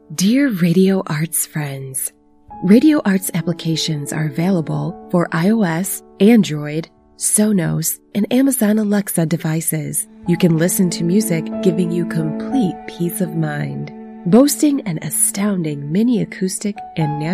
Dear Radio Arts friends, Radio Arts applications are available for iOS, Android, Sonos, and Amazon Alexa devices. You can listen to music giving you complete peace of mind. Boasting an astounding mini acoustic and natural